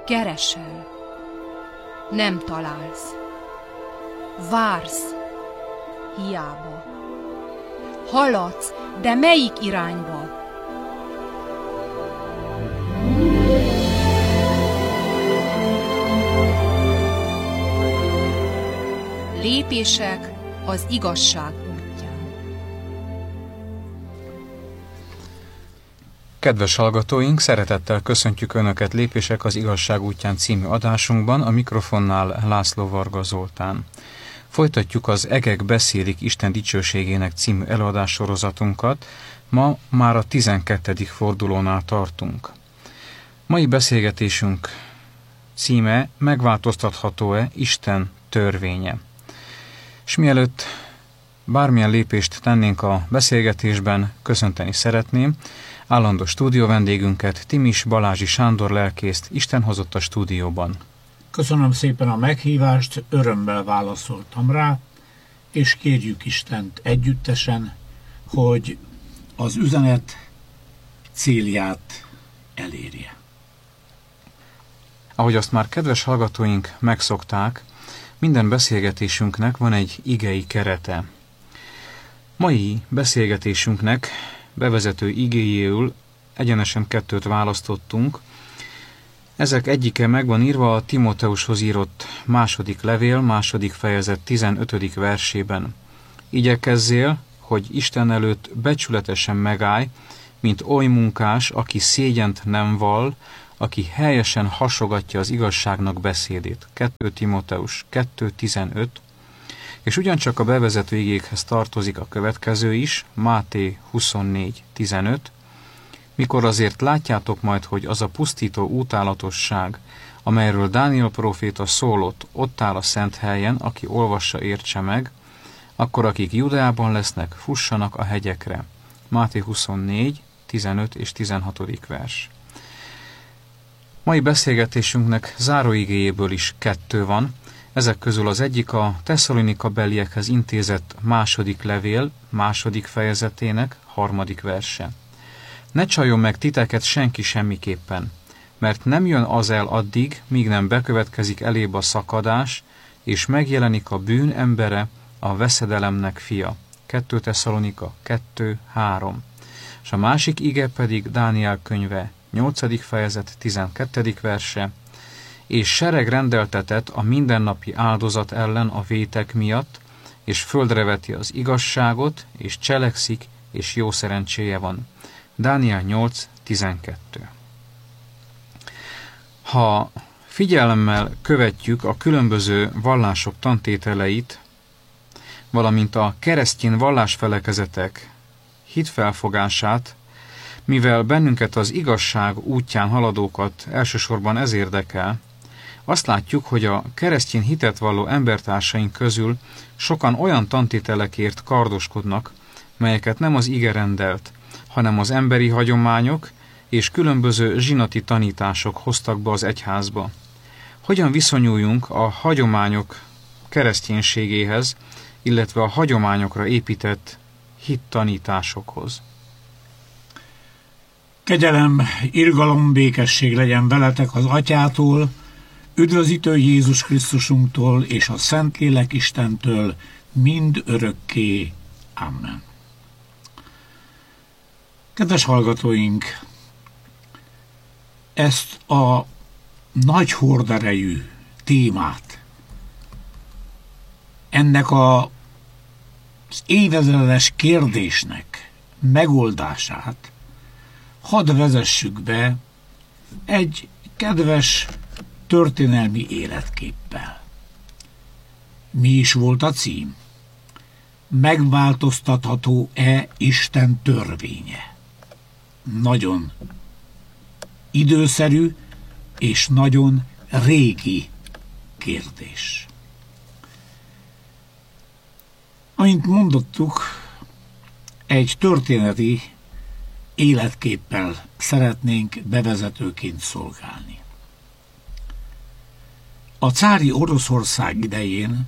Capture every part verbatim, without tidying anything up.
Keresel, nem találsz. Vársz, hiába. Haladsz, de melyik irányba? Lépések az igazság útján. Kedves hallgatóink, szeretettel köszöntjük Önöket Lépések az igazság útján című adásunkban, a mikrofonnál László Varga Zoltán. Folytatjuk az Egek beszélik Isten dicsőségének című előadássorozatunkat, ma már a tizenkettedik fordulónál tartunk. Mai beszélgetésünk címe megváltoztatható-e Isten törvénye? És mielőtt bármilyen lépést tennénk a beszélgetésben, köszönteni szeretném állandó stúdió vendégünket, Timis Balázsi Sándor lelkészt, Isten hozott a stúdióban. Köszönöm szépen a meghívást, örömmel válaszoltam rá, és kérjük Istent együttesen, hogy az üzenet célját elérje. Ahogy azt már kedves hallgatóink megszokták, minden beszélgetésünknek van egy igei kerete. Mai beszélgetésünknek bevezető igéjéül egyenesen kettőt választottunk. Ezek egyike meg van írva a Timóteushoz írott második levél, második fejezet tizenötödik versében. Igyekezzél, hogy Isten előtt becsületesen megállj, mint oly munkás, aki szégyent nem vall, aki helyesen hasogatja az igazságnak beszédét. kettő Timóteus kettő tizenöt. És ugyancsak a bevezető igékhez tartozik a következő is, Máté huszonnégy tizenöt. Mikor azért látjátok majd, hogy az a pusztító utálatosság, amelyről Dániel próféta szólott, ott áll a szent helyen, aki olvassa, értse meg, akkor akik Judeában lesznek, fussanak a hegyekre. Máté huszonnégy tizenöt és tizenhat. vers. Mai beszélgetésünknek záróigéjéből is kettő van. Ezek közül az egyik a Tesszalonika beliekhez intézett második levél, második fejezetének harmadik verse. Ne csaljon meg titeket senki semmiképpen, mert nem jön az el addig, míg nem bekövetkezik elébb a szakadás, és megjelenik a bűn embere, a veszedelemnek fia. kettő Tesszalonika kettő három. És a másik ige pedig Dániel könyve, nyolcadik fejezet tizenkettedik verse. És sereg rendeltetett a mindennapi áldozat ellen a vétek miatt, és földre veti az igazságot, és cselekszik, és jó szerencséje van. Dániel nyolc tizenkettő. Ha figyelemmel követjük a különböző vallások tantételeit, valamint a keresztény vallásfelekezetek hitfelfogását, mivel bennünket az igazság útján haladókat elsősorban ez érdekel, azt látjuk, hogy a keresztény hitet valló embertársaink közül sokan olyan tantételekért kardoskodnak, melyeket nem az ige rendelt, hanem az emberi hagyományok és különböző zsinati tanítások hoztak be az egyházba. Hogyan viszonyuljunk a hagyományok kereszténységéhez, illetve a hagyományokra épített hittanításokhoz? Kegyelem, irgalom, békesség legyen veletek az Atyától, üdvözítő Jézus Krisztusunktól és a Szentlélek Istentől mind örökké. Amen. Kedves hallgatóink, ezt a nagy horderejű témát, ennek a, az évezredes kérdésnek megoldását hadd vezessük be egy kedves történelmi életképpel. Mi is volt a cím? Megváltoztatható-e Isten törvénye? Nagyon időszerű és nagyon régi kérdés. Amint mondottuk, egy történeti életképpel szeretnénk bevezetőként szolgálni. A cári Oroszország idején,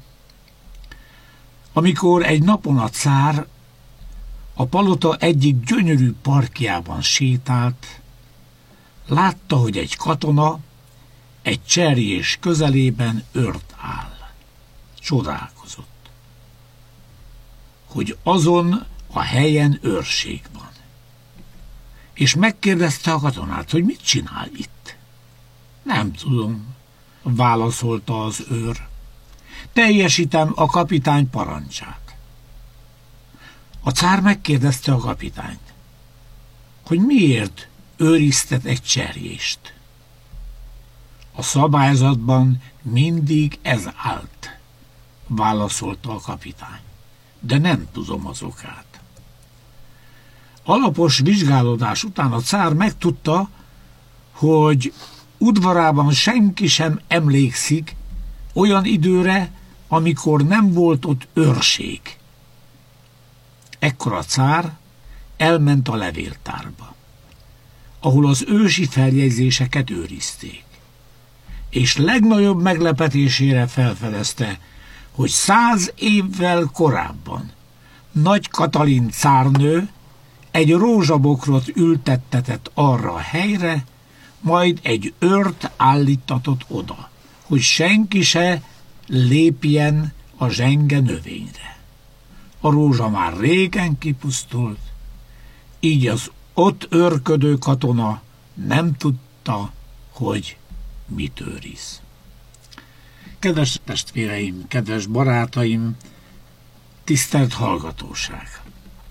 amikor egy napon a cár a palota egyik gyönyörű parkjában sétált, látta, hogy egy katona egy cserjés közelében őrt áll. Csodálkozott, hogy azon a helyen őrség van. És megkérdezte a katonát, hogy mit csinál itt. Nem tudom, válaszolta az őr. Teljesítem a kapitány parancsát. A cár megkérdezte a kapitányt, hogy miért őriztet egy cserjést. A szabályzatban mindig ez állt, válaszolta a kapitány, de nem tudom az okát. Alapos vizsgálódás után a cár megtudta, hogy udvarában senki sem emlékszik olyan időre, amikor nem volt ott őrség. Ekkor a cár elment a levéltárba, ahol az ősi feljegyzéseket őrizték, és legnagyobb meglepetésére felfedezte, hogy száz évvel korábban Nagy Katalin cárnő egy rózsabokrot ültettetett arra a helyre, majd egy őrt állítatott oda, hogy senki se lépjen a zsenge növényre. A rózsa már régen kipusztult, így az ott őrködő katona nem tudta, hogy mit őriz. Kedves testvéreim, kedves barátaim, tisztelt hallgatóság!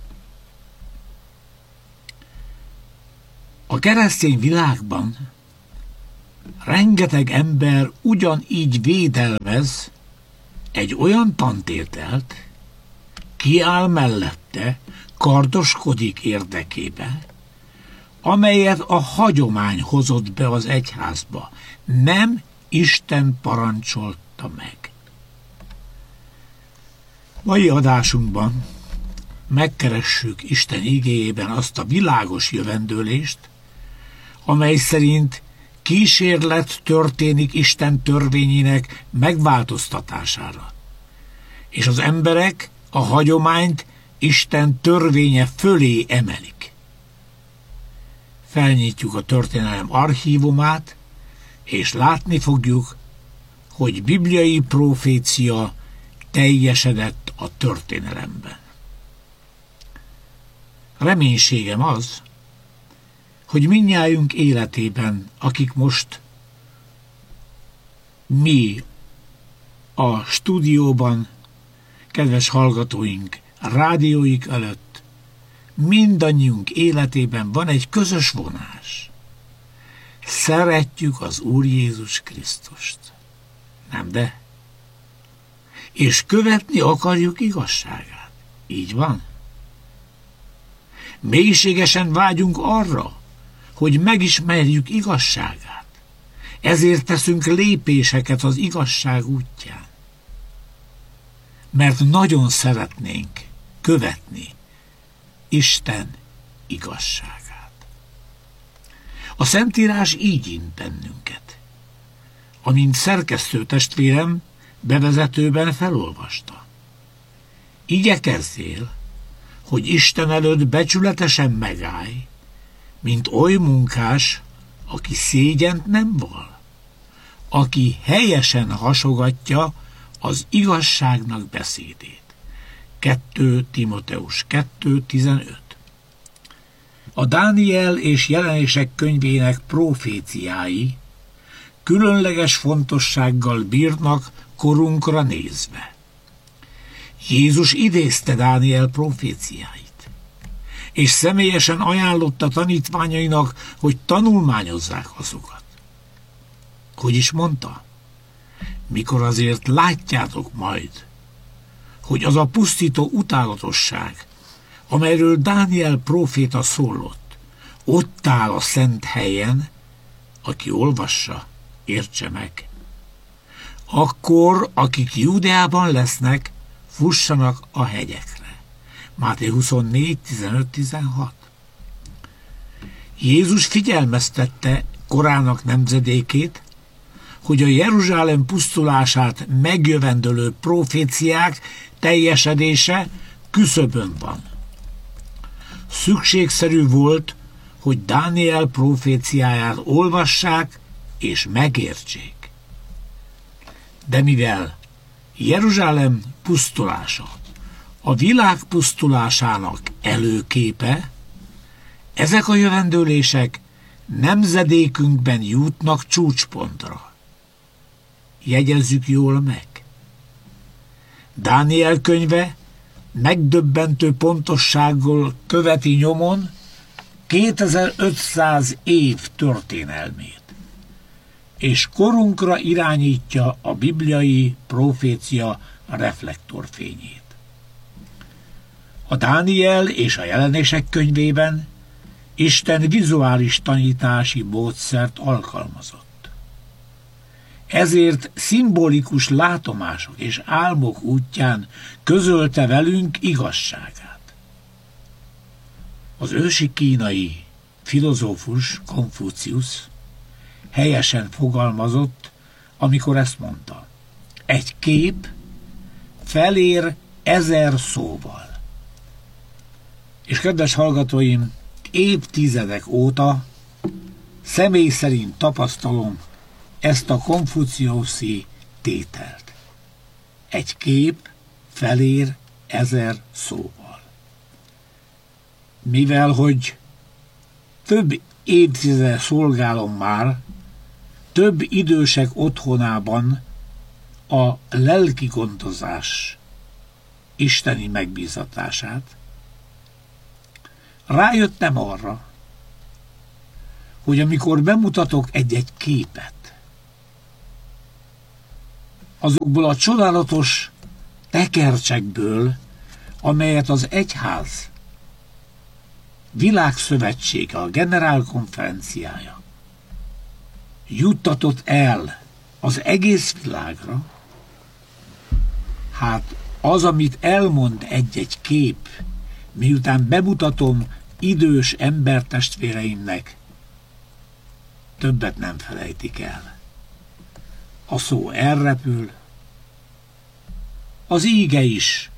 A keresztény világban rengeteg ember ugyanígy védelmez egy olyan tantételt, kiáll mellette, kardoskodik érdekébe, amelyet a hagyomány hozott be az egyházba, nem Isten parancsolta meg. Mai adásunkban megkeressük Isten igéjében azt a világos jövendőlést, amely szerint kísérlet történik Isten törvényének megváltoztatására, és az emberek a hagyományt Isten törvénye fölé emelik. Felnyitjuk a történelem archívumát, és látni fogjuk, hogy bibliai profécia teljesedett a történelemben. Reménységem az, hogy mindnyájunk életében, akik most mi a stúdióban, kedves hallgatóink, rádióik előtt, mindannyiunk életében van egy közös vonás. Szeretjük az Úr Jézus Krisztust. Nem de? És követni akarjuk igazságát. Így van? Mélységesen vágyunk arra, hogy megismerjük igazságát. Ezért teszünk lépéseket az igazság útján. Mert nagyon szeretnénk követni Isten igazságát. A Szentírás így int bennünket, amint szerkesztő testvérem bevezetőben felolvasta. Igyekezzél, hogy Isten előtt becsületesen megállj, mint oly munkás, aki szégyent nem val, aki helyesen hasogatja az igazságnak beszédét. kettő Timoteus kettő tizenöt. A Dániel és Jelenések könyvének proféciái különleges fontossággal bírnak korunkra nézve. Jézus idézte Dániel proféciáit, és személyesen ajánlotta tanítványainak, hogy tanulmányozzák azokat. Hogy is mondta? Mikor azért látjátok majd, hogy az a pusztító utálatosság, amelyről Dániel próféta szólott, ott áll a szent helyen, aki olvassa, értse meg. Akkor, akik Júdeában lesznek, fussanak a hegyekre. Máté huszonnégy tizenöt tizenhat. Jézus figyelmeztette korának nemzedékét, hogy a Jeruzsálem pusztulását megjövendölő proféciák teljesedése küszöbön van. Szükségszerű volt, hogy Dániel proféciáját olvassák és megértsék. De mivel Jeruzsálem pusztulása a világ pusztulásának előképe, ezek a jövendőlések nemzedékünkben jutnak csúcspontra. Jegyezzük jól meg. Dániel könyve megdöbbentő pontossággal követi nyomon kétezer-ötszáz év történelmét, és korunkra irányítja a bibliai profécia reflektorfényét. A Dániel és a Jelenések könyvében Isten vizuális tanítási módszert alkalmazott. Ezért szimbolikus látomások és álmok útján közölte velünk igazságát. Az ősi kínai filozófus Konfuciusz helyesen fogalmazott, amikor ezt mondta: egy kép felér ezer szóval. És kedves hallgatóim, évtizedek óta személy szerint tapasztalom ezt a konfuciuszi tételt. Egy kép felér ezer szóval. Mivel, hogy több évtizede szolgálom már, több idősek otthonában a lelki gondozás isteni megbízatását, rájöttem arra, hogy amikor bemutatok egy-egy képet, azokból a csodálatos tekercsekből, amelyet az egyház világszövetsége, a generálkonferenciája juttatott el az egész világra, hát az, amit elmond egy-egy kép, miután bemutatom idős embertestvéreimnek, többet nem felejtik el. A szó elrepül, az íge is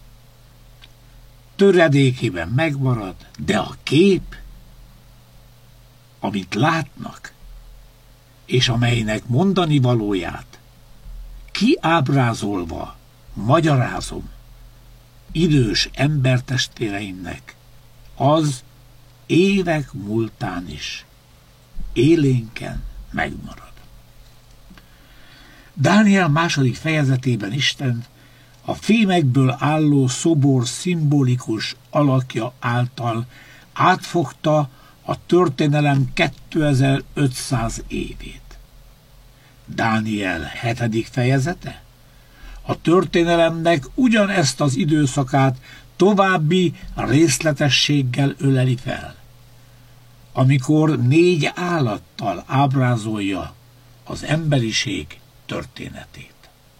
töredékében megmarad, de a kép, amit látnak, és amelynek mondani valóját kiábrázolva magyarázom idős embertestvéreimnek, az évek múltán is élénken megmarad. Dániel második fejezetében Isten a fémekből álló szobor szimbolikus alakja által átfogta a történelem kétezer-ötszáz évét. Dániel hetedik fejezete a történelemnek ugyanezt az időszakát további részletességgel öleli fel, amikor négy állattal ábrázolja az emberiség történetét.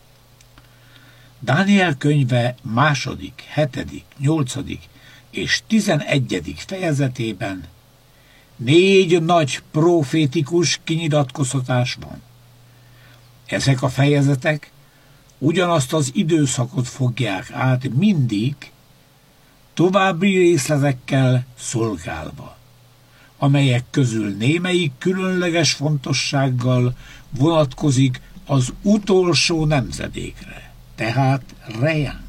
Dániel könyve második, hetedik, nyolcadik és tizenegyedik fejezetében négy nagy profétikus kinyilatkoztatás van. Ezek a fejezetek ugyanazt az időszakot fogják át mindig, további részletekkel szolgálva, amelyek közül némelyik különleges fontossággal vonatkozik az utolsó nemzedékre, tehát rejánk.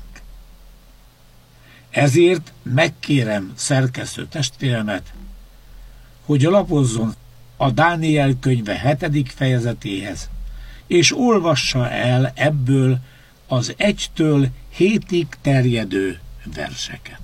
Ezért megkérem szerkesztő testvéremet, hogy lapozzon a Dániel könyve hetedik fejezetéhez, és olvassa el ebből az egytől hétig terjedő verseket.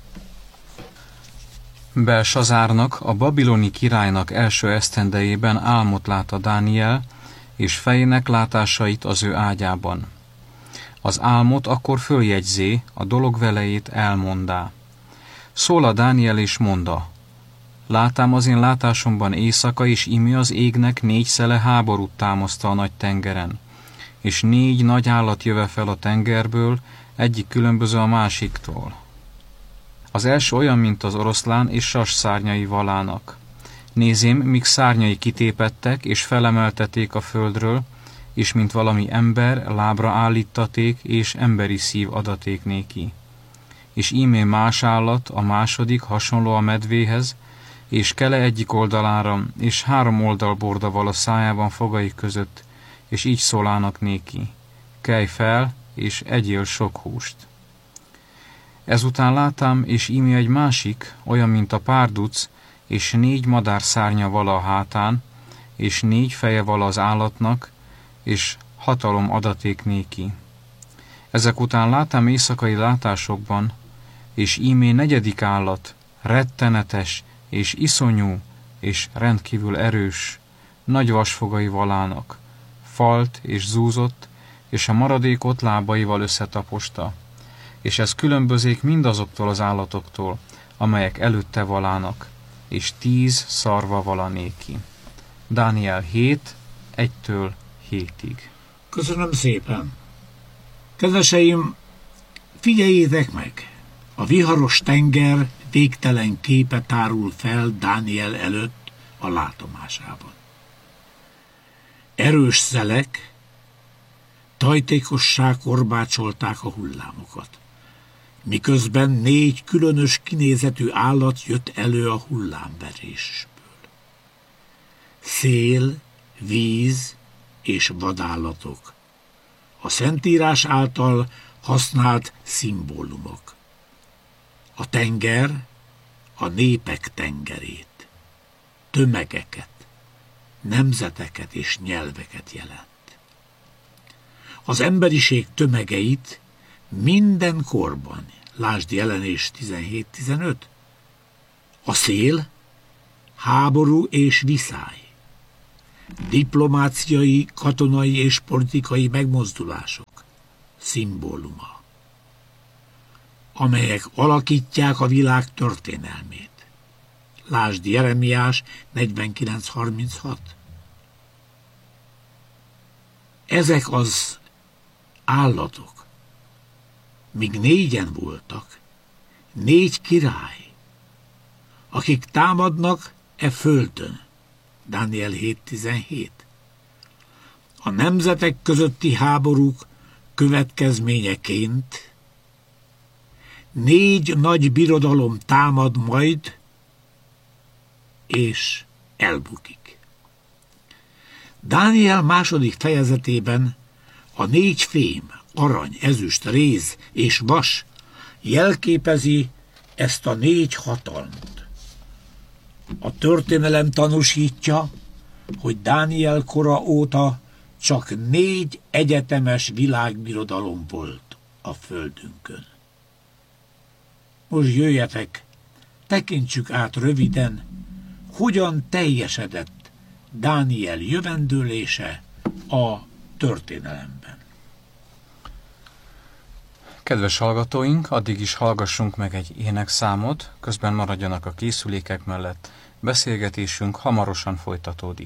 Belsazárnak, a babiloni királynak első esztendejében álmot látta Dániel, és fejének látásait az ő ágyában. Az álmot akkor följegyzé, a dolog velejét elmondá. Szól a Dániel és monda: látám az én látásomban éjszaka, és imi az égnek négy szele háborút támaszta a nagy tengeren, és négy nagy állat jöve fel a tengerből, egyik különböző a másiktól. Az első olyan, mint az oroszlán, és sas szárnyai valának. Nézém, míg szárnyai kitépettek, és felemelteték a földről, és mint valami ember lábra állíttaték, és emberi szív adaték néki. És ímé más állat, a második, hasonló a medvéhez, és kele egyik oldalára, és három oldalborda val a szájában fogai között, és így szólának néki: kelj fel, és egyél sok húst. Ezután látám, és íme egy másik, olyan, mint a párduc, és négy madár szárnya vala a hátán, és négy feje vala az állatnak, és hatalom adaték néki. Ezek után látám éjszakai látásokban, és ímé negyedik állat, rettenetes, és iszonyú, és rendkívül erős, nagy vasfogai valának, falt és zúzott, és a maradékot lábaival összetaposta, és ez különbözik mindazoktól az állatoktól, amelyek előtte valának, és tíz szarva valanéki. Dániel hét, egytől hétig. Köszönöm szépen! Kedveseim, figyeljétek meg! A viharos tenger végtelen képe tárul fel Dániel előtt a látomásában. Erős szelek, tajtékossá korbácsolták a hullámokat, miközben négy különös kinézetű állat jött elő a hullámverésből. Szél, víz és vadállatok, a Szentírás által használt szimbólumok. A tenger a népek tengerét, tömegeket, nemzeteket és nyelveket jelent. Az emberiség tömegeit minden korban, lásd Jelenés tizenhét tizenöt, a szél, háború és viszály, diplomáciai, katonai és politikai megmozdulások szimbóluma, amelyek alakítják a világ történelmét. Lásd Jeremiás negyvenkilenc harminchat. Ezek az állatok, míg négyen voltak, négy király, akik támadnak e földön. Dániel hét tizenhét. A nemzetek közötti háborúk következményeként négy nagy birodalom támad majd, és elbukik. Dániel második fejezetében a négy fém, arany, ezüst, réz és vas jelképezi ezt a négy hatalmat. A történelem tanúsítja, hogy Dániel kora óta csak négy egyetemes világbirodalom volt a földünkön. Most jöjjetek, tekintsük át röviden, hogyan teljesedett Dániel jövendőlése a történelemben. Kedves hallgatóink, addig is hallgassunk meg egy énekszámot, közben maradjanak a készülékek mellett. Beszélgetésünk hamarosan folytatódik.